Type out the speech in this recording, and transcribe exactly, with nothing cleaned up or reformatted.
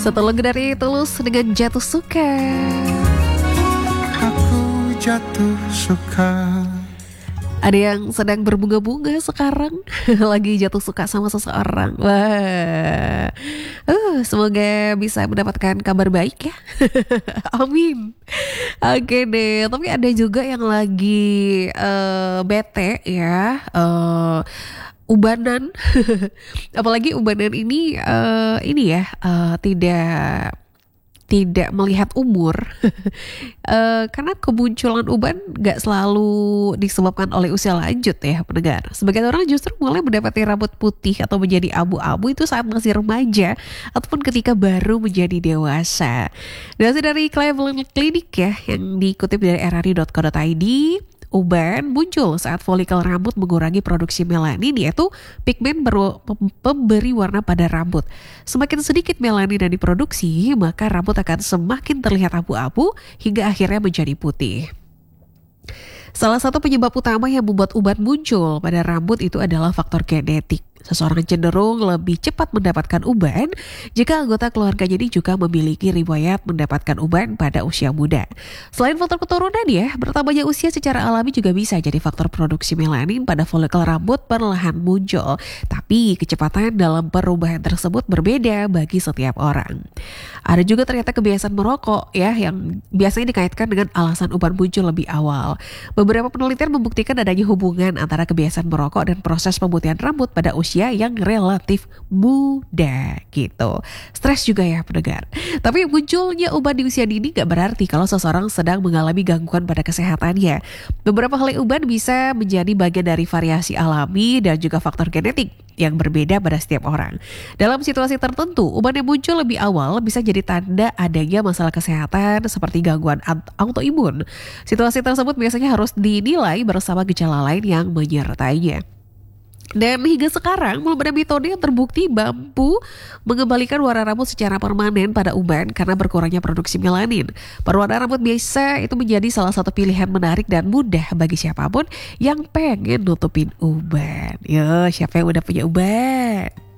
Satu lagu dari Tulus dengan Jatuh Suka. Aku jatuh suka. Ada yang sedang berbunga-bunga sekarang, lagi jatuh suka sama seseorang. Wah, uh, semoga bisa mendapatkan kabar baik ya. Amin. Oke deh, tapi ada juga yang lagi uh, bete ya. Uh, ubanan, apalagi ubanan ini uh, ini ya uh, tidak tidak melihat umur. uh, karena kemunculan uban gak selalu disebabkan oleh usia lanjut ya pendengar. Sebagian orang justru mulai mendapati rambut putih atau menjadi abu-abu itu saat masih remaja ataupun ketika baru menjadi dewasa. Dan dari Cleveland Clinic ya yang dikutip dari r r i dot co dot i d, uban muncul saat folikel rambut mengurangi produksi melanin, yaitu pigmen pemberi warna pada rambut. Semakin sedikit melanin yang diproduksi, maka rambut akan semakin terlihat abu-abu hingga akhirnya menjadi putih. Salah satu penyebab utama yang membuat uban muncul pada rambut itu adalah faktor genetik. Seseorang cenderung lebih cepat mendapatkan uban jika anggota keluarganya ini juga memiliki riwayat mendapatkan uban pada usia muda. Selain faktor keturunan ya, bertambahnya usia secara alami juga bisa jadi faktor produksi melanin pada folikel rambut perlahan muncul. Tapi kecepatan dalam perubahan tersebut berbeda bagi setiap orang. Ada juga ternyata kebiasaan merokok ya yang biasanya dikaitkan dengan alasan uban muncul lebih awal. Beberapa penelitian membuktikan adanya hubungan antara kebiasaan merokok dan proses pemutihan rambut pada usia yang relatif muda gitu. Stres juga ya pendengar. Tapi munculnya uban di usia dini gak berarti kalau seseorang sedang mengalami gangguan pada kesehatannya. Beberapa kali uban bisa menjadi bagian dari variasi alami dan juga faktor genetik yang berbeda pada setiap orang. Dalam situasi tertentu, uban yang muncul lebih awal bisa jadi tanda adanya masalah kesehatan seperti gangguan autoimun. Situasi tersebut biasanya harus dinilai bersama gejala lain yang menyertainya. Dan hingga sekarang belum ada metode yang terbukti mampu mengembalikan warna rambut secara permanen pada uban karena berkurangnya produksi melanin. Perwarna rambut biasa itu menjadi salah satu pilihan menarik dan mudah bagi siapapun yang pengen nutupin uban. Yo, siapa yang udah punya uban?